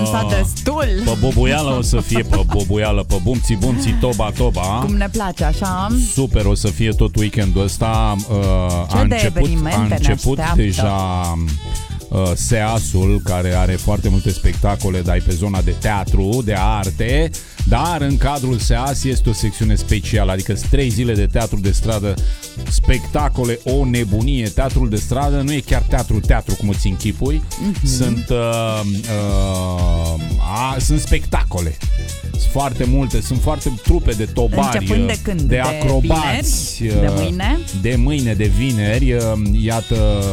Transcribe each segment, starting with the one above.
dansat destul. Pe bobuială o să fie, pe bobuială, pe bumții, toba. Cum ne place, așa. Super, o să fie tot weekendul ăsta. A început deja SEAS-ul, care are foarte multe spectacole, dar e pe zona de teatru, de arte, dar în cadrul SEAS este o secțiune specială, adică 3 zile de teatru de stradă, spectacole, o nebunie. Teatrul de stradă nu e chiar teatru cum îți închipui, sunt spectacole. Sunt foarte multe, sunt foarte trupe de tobari. Începând de când? De acrobați. De mâine? De mâine, de vineri. Iată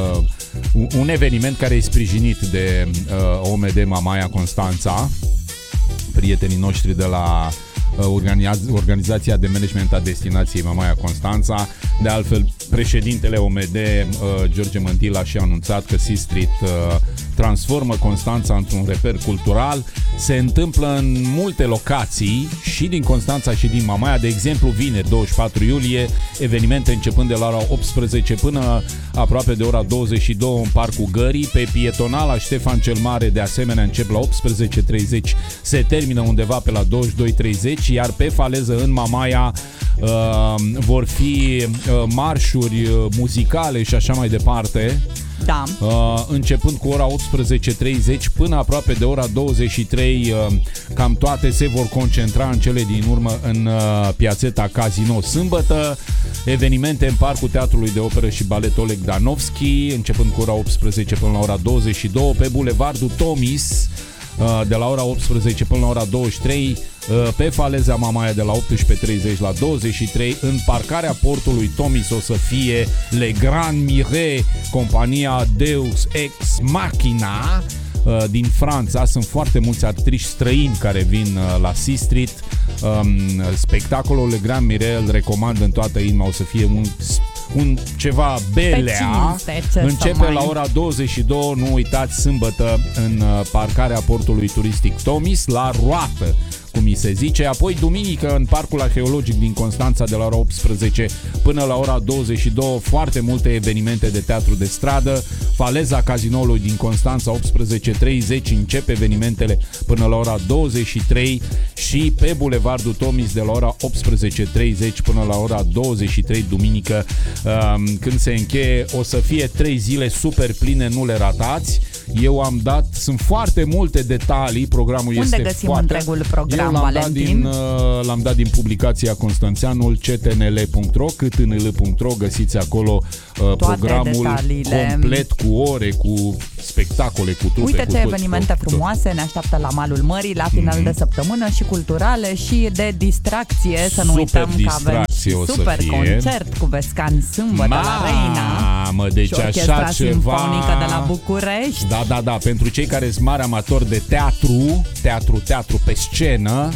un eveniment care e sprijinit de OMD Mamaia Constanța, prietenii noștri de la Organizația de Management a Destinației Mamaia Constanța. De altfel, președintele OMD, George Mântila, și-a anunțat că Sea Street transformă Constanța într-un reper cultural. Se întâmplă în multe locații, și din Constanța și din Mamaia. De exemplu, vineri, 24 iulie, evenimente începând de la ora 18 până aproape de ora 22 în Parcul Gării. Pe pietonala Ștefan cel Mare, de asemenea, încep la 18:30, se termină undeva pe la 22:30, iar pe faleză în Mamaia vor fi marșuri muzicale și așa mai departe. Da. Începând cu ora 18:30 până aproape de ora 23, cam toate se vor concentra în cele din urmă în piațeta Casino sâmbătă. Evenimente în Parcul Teatrului de Operă și Balet Oleg Danovski, începând cu ora 18 până la ora 22, pe Bulevardul Tomis, de la ora 18 până la ora 23, pe faleza Mamaia de la 18:30 la 23, în parcarea portului Tomis o să fie Le Grand Mire, compania Deus Ex Machina din Franța. Sunt foarte mulți artiști străini care vin la Sea Street. Spectacolul Le Grand Mire îl recomand în toată inima, o să fie un ceva belea. Începe la ora 22, nu uitați, sâmbătă, în parcarea portului turistic Tomis, la roată, cum îi se zice. Apoi duminică în Parcul Arheologic din Constanța, de la ora 18 până la ora 22, foarte multe evenimente de teatru de stradă. Faleza Cazinoului din Constanța, 18:30, începe evenimentele până la ora 23, și pe Bulevardul Tomis de la ora 18:30 până la ora 23 duminică, când se încheie. O să fie 3 zile super pline, nu le ratați. Eu am dat, sunt foarte multe detalii, programul Unde este găsim foarte... întregul program, Valentin? L-am dat din publicația Constanțeanul, ctnl.ro, câtnl.ro, găsiți acolo programul detaliile complet, cu ore, cu spectacole, cu trupe. Uite ce evenimente frumoase ne așteaptă la malul mării, la final de săptămână, și culturale și de distracție. Să nu uităm că avem super concert cu Vescan sâmbătă la Reina. Deci și Orchestra așa ceva Simfonică de la București. Da, pentru cei care sunt mari amatori de teatru pe scenă,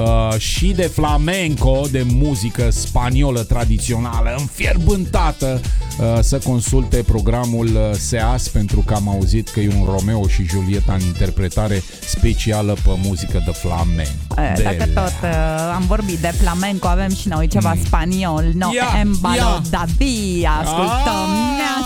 și de flamenco, de muzică spaniolă tradițională înfierbântată, să consulte programul SEAS, pentru că am auzit că e un Romeo și Julieta în interpretare specială pe muzică de flamenco. Dacă tot am vorbit de flamenco, avem și noi ceva spaniol. No embalo da via. Ascultăm